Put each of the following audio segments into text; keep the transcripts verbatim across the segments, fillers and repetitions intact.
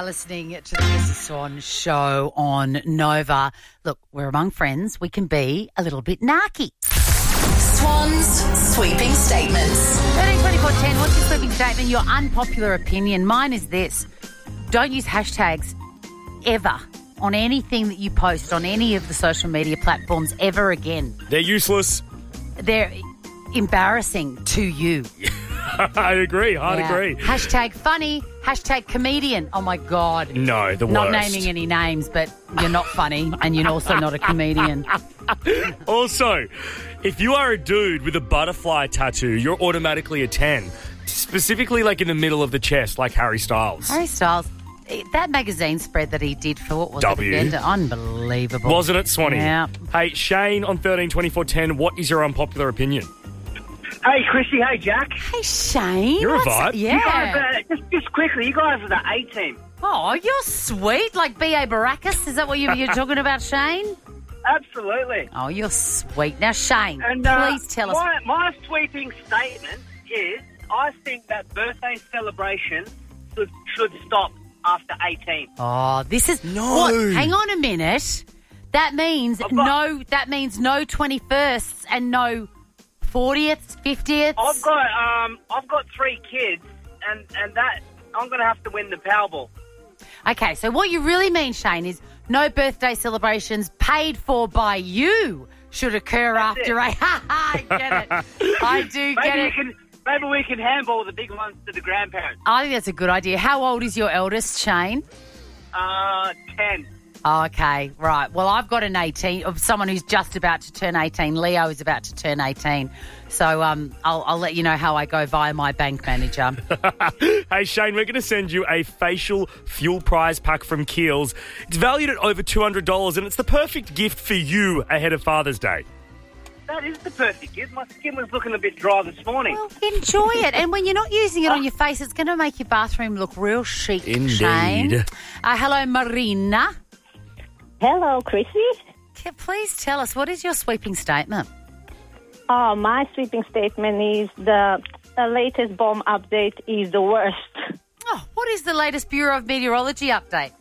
are listening to the Chrissy Swan Show on Nova. Look, we're among friends. We can be a little bit narky. Swan's sweeping statements. thirteen twenty-four ten, what's your sweeping statement? Your unpopular opinion. Mine is this. Don't use hashtags ever on anything that you post on any of the social media platforms ever again. They're useless. They're embarrassing to you. I agree. I'd Yeah. agree. Hashtag funny. Hashtag comedian. Oh, my God. No, the worst. Not naming any names, but you're not funny and you're also not a comedian. Also, if you are a dude with a butterfly tattoo, you're automatically a ten. Specifically, like in the middle of the chest, like Harry Styles. Harry Styles, that magazine spread that he did for what was W. it again? Unbelievable. Wasn't it, Swanee? Yeah. Hey, Shane on thirteen twenty-four ten, what is your unpopular opinion? Hey, Chrissy. Hey, Jack. Hey, Shane. You're a what's- vibe. Yeah. You guys, uh, just, just quickly, you guys are the A team. Oh, you're sweet. Like B A Baracus. Is that what you, you're talking about, Shane? Absolutely. Oh, you're sweet. Now, Shane, And uh, please tell us. my, my sweeping statement is I think that birthday celebration should, should stop after eighteen. Oh, this is No. What? Hang on a minute. That means I've got- no. That means no twenty-firsts and no fortieths, fiftieths. I've got um, I've got three kids, and, and that I'm going to have to win the Powerball. Okay, so what you really mean, Shane, is no birthday celebrations paid for by you should occur That's after it. a. I get it. I do get Maybe we it. can maybe we can handball the big ones to the grandparents. I think that's a good idea. How old is your eldest, Shane? Uh, ten. Oh, okay, right. Well, I've got an eighteen, of someone who's just about to turn eighteen. Leo is about to turn eighteen. So um, I'll, I'll let you know how I go via my bank manager. Hey, Shane, we're going to send you a facial fuel prize pack from Kiehl's. It's valued at over two hundred dollars, and it's the perfect gift for you ahead of Father's Day. That is the perfect gift. My skin was looking a bit dry this morning. Well, enjoy it. And when you're not using it on your face, it's going to make your bathroom look real chic, Indeed. Shane. Uh, hello, Marina. Hello, Chrissy. Can, please tell us, what is your sweeping statement? Oh, my sweeping statement is the, the latest bomb update is the worst. Oh, what is the latest Bureau of Meteorology update?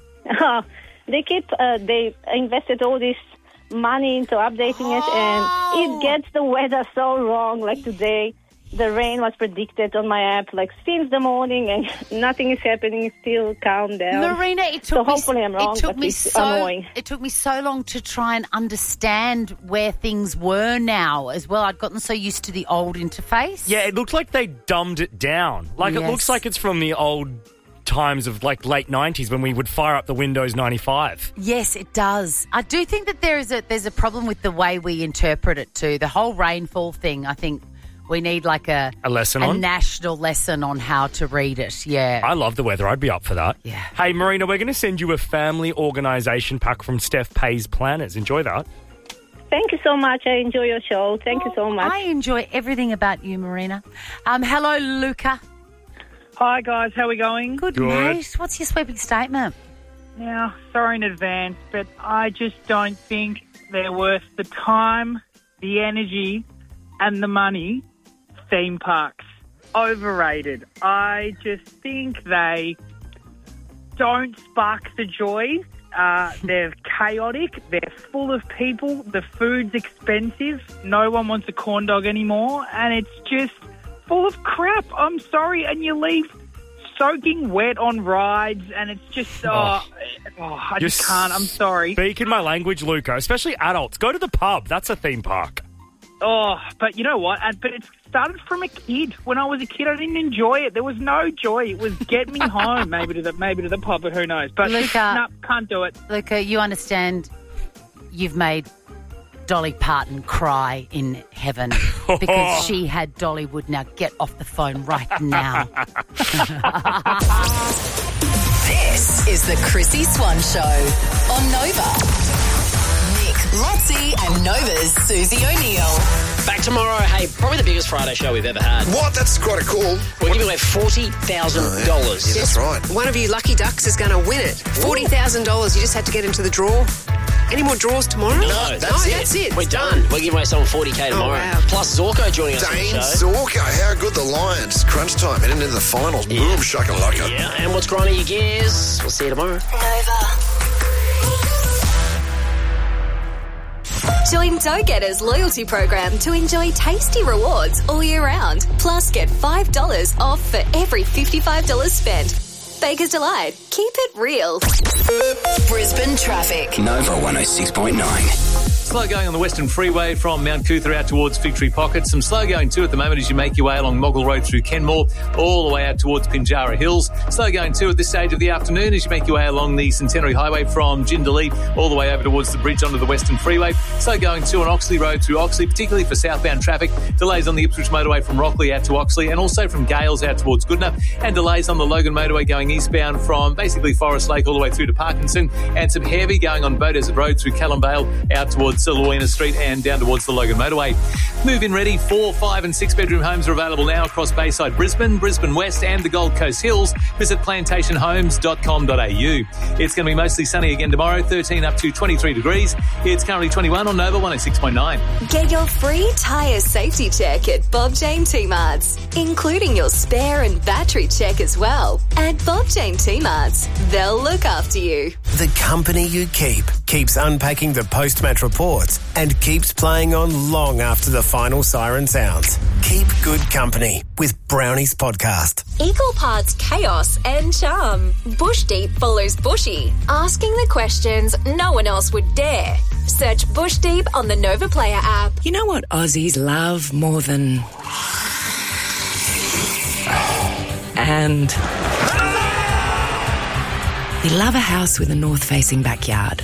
they keep uh, they invested all this money into updating it, Oh. and it gets the weather so wrong. Like today, the rain was predicted on my app like since the morning, and nothing is happening. It's still calm down. Marina, it took So me, hopefully I'm wrong, it took but me it's so annoying. it took me so long to try and understand where things were now as well. I'd gotten so used to the old interface. Yeah, it looked like they dumbed it down. Like, it Yes. looks like it's from the old times of, like, late nineties when we would fire up the Windows ninety-five. Yes, it does. I do think that there is a there's a problem with the way we interpret it too. The whole rainfall thing, I think we need like a A lesson a on? national lesson on how to read it. Yeah. I love the weather. I'd be up for that. Yeah. Hey, Marina, we're going to send you a family organisation pack from Steph Pays Planners. Enjoy that. Thank you so much. I enjoy your show. Thank you so much. I enjoy everything about you, Marina. Um, hello, Luca. Hi guys, how are we going? Good, Good. mate. What's your sweeping statement? Now, sorry in advance, but I just don't think they're worth the time, the energy, and the money. Theme parks. Overrated. I just think they don't spark the joy. Uh, they're chaotic. They're full of people. The food's expensive. No one wants a corn dog anymore. And it's just full of crap. I'm sorry. And you leave soaking wet on rides. And it's just, oh, oh, I You're just can't. I'm sorry. Speaking my language, Luca, especially adults. Go to the pub. That's a theme park. Oh, but you know what? And, but it started from a kid. When I was a kid, I didn't enjoy it. There was no joy. It was get me home, maybe to the maybe to the pub, but who knows? But just, Luca. no, can't do it. Luca, you understand you've made Dolly Parton cry in heaven because she had Dollywood. Now get off the phone right now. This is the Chrissy Swan Show on Nova. Nick, Lotzie and Nova's Susie O'Neill. Back tomorrow. Hey, probably the biggest Friday show we've ever had. What? That's quite a call. We're giving away forty thousand dollars. Yeah, that's right. One of you lucky ducks is going to win it. forty thousand dollars. You just had to get into the draw. Any more draws tomorrow? No, that's, no, it. that's it. We're It's done. We're giving away someone forty K tomorrow. wow. Plus Zorko joining us Dane on the show. Zorko, how good the Lions. Crunch time, heading into the finals. Yeah. Boom, shakalaka. Yeah, and what's grinding your gears? We'll see you tomorrow. Join Dough Getter's loyalty program to enjoy tasty rewards all year round. Plus, get five dollars off for every fifty-five dollars spent. Baker's Delight. Keep it real. Brisbane traffic. Nova one oh six point nine. Slow going on the Western Freeway from Mount Cootha out towards Victory Pocket. Some slow going too at the moment as you make your way along Moggle Road through Kenmore, all the way out towards Pinjarra Hills. Slow going too at this stage of the afternoon as you make your way along the Centenary Highway from Jindalee all the way over towards the bridge onto the Western Freeway. Slow going too on Oxley Road through Oxley, particularly for southbound traffic. Delays on the Ipswich Motorway from Rockley out to Oxley, and also from Gales out towards Goodna, and delays on the Logan Motorway going eastbound from basically Forest Lake all the way through to Parkinson, and some heavy going on Bow Desert Road through Callum Vale out towards Loina Street and down towards the Logan Motorway. Move-in ready, four, five and six bedroom homes are available now across Bayside Brisbane, Brisbane West and the Gold Coast Hills. Visit plantation homes dot com dot a u. It's going to be mostly sunny again tomorrow, thirteen up to twenty-three degrees. It's currently twenty-one on Nova one oh six point nine. Get your free tyre safety check at Bob Jane T-Marts, including your spare and battery check as well. At Bob Jane T-Marts, they'll look after you. The company you keep keeps unpacking the post-match reports and keeps playing on long after the final siren sounds. Keep good company with Brownie's podcast. Equal parts chaos and charm. Bush Deep follows Bushy, asking the questions no one else would dare. Search Bush Deep on the Nova Player app. You know what Aussies love more than... And... we love a house with a north-facing backyard.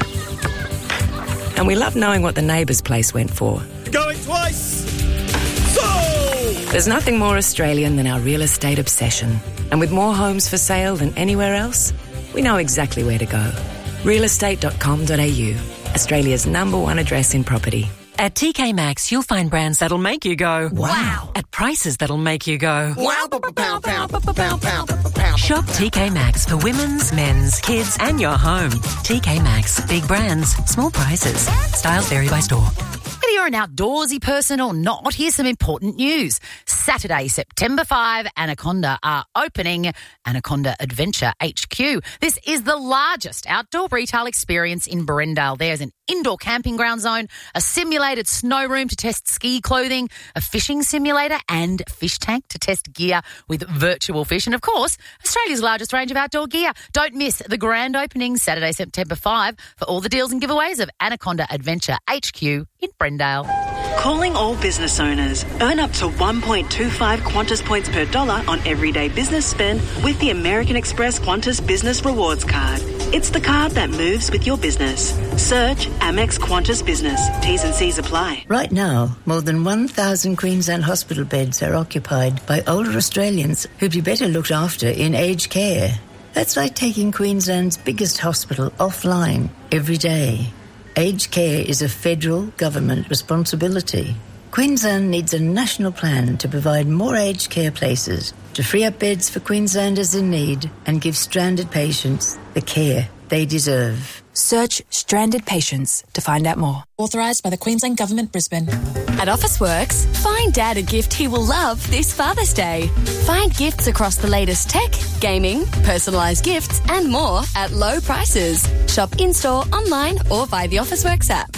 And we love knowing what the neighbour's place went for. Going twice! So! There's nothing more Australian than our real estate obsession. And with more homes for sale than anywhere else, we know exactly where to go. real estate dot com dot a u, Australia's number one address in property. At T K Maxx, you'll find brands that'll make you go, wow, at prices that'll make you go, Wow, pow, pow, pow, pow, pow, pow. Shop T K Maxx for women's, men's, kids and your home. T K Maxx, big brands, small prices. Styles vary by store. Whether you're an outdoorsy person or not, here's some important news. Saturday, September fifth, Anaconda are opening Anaconda Adventure H Q. This is the largest outdoor retail experience in Brendale. There's an indoor camping ground zone, a simulated snow room to test ski clothing, a fishing simulator and fish tank to test gear with virtual fish, and of course, Australia's largest range of outdoor gear. Don't miss the grand opening Saturday, September fifth for all the deals and giveaways of Anaconda Adventure H Q in Brendale. Calling all business owners. Earn up to one point two five Qantas points per dollar on everyday business spend with the American Express Qantas Business Rewards Card. It's the card that moves with your business. Search Amex Qantas Business. T's and C's apply. Right now, more than one thousand Queensland hospital beds are occupied by older Australians who'd be better looked after in aged care. That's like taking Queensland's biggest hospital offline every day. Aged care is a federal government responsibility. Queensland needs a national plan to provide more aged care places, to free up beds for Queenslanders in need and give stranded patients the care they deserve. Search Stranded Patients to find out more. Authorised by the Queensland Government, Brisbane. At Officeworks, find Dad a gift he will love this Father's Day. Find gifts across the latest tech, gaming, personalised gifts and more at low prices. Shop in-store, online or via the Officeworks app.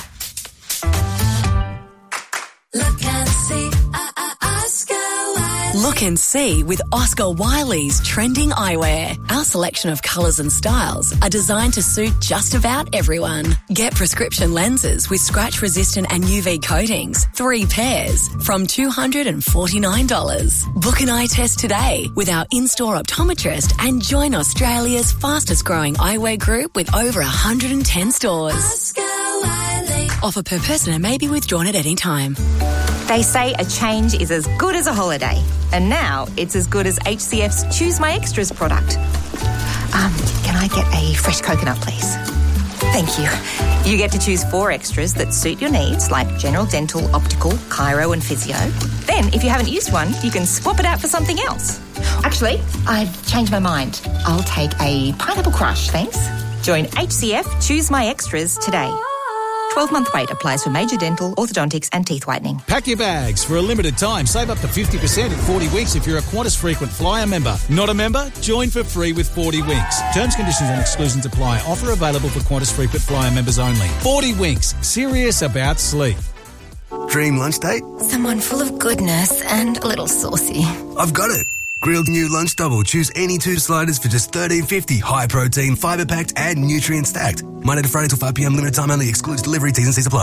Look and see, uh, uh, Oscar Wiley. Look and see with Oscar Wiley's trending eyewear. Our selection of colours and styles are designed to suit just about everyone. Get prescription lenses with scratch-resistant and U V coatings, three pairs, from two hundred forty-nine dollars. Book an eye test today with our in-store optometrist and join Australia's fastest-growing eyewear group with over one hundred ten stores. Oscar Wiley. Offer per person and may be withdrawn at any time. They say a change is as good as a holiday. And now it's as good as H C F's Choose My Extras product. Um, can I get a fresh coconut, please? Thank you. You get to choose four extras that suit your needs, like general dental, optical, chiro and physio. Then, if you haven't used one, you can swap it out for something else. Actually, I've changed my mind. I'll take a pineapple crush, thanks. Join H C F Choose My Extras today. twelve-month wait applies for major dental, orthodontics and teeth whitening. Pack your bags. For a limited time, save up to fifty percent in forty winks if you're a Qantas Frequent Flyer member. Not a member? Join for free with forty winks. Terms, conditions and exclusions apply. Offer available for Qantas Frequent Flyer members only. forty winks. Serious about sleep. Dream lunch date? Someone full of goodness and a little saucy. I've got it. Grilled new lunch double. Choose any two sliders for just thirteen fifty. High protein, fibre packed and nutrient stacked. Monday to Friday till five p m. Limited time only. Excludes delivery. T's and C's apply.